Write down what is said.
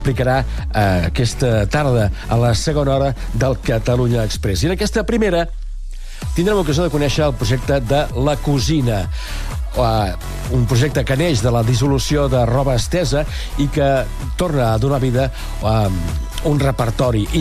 explicarà aquesta tarda a la segona hora del Catalunya Express. I en aquesta primera tindrem l'ocasió de conèixer el projecte de La Cosina, un projecte que neix de la dissolució de Roba Estesa i que torna a donar vida a un repertori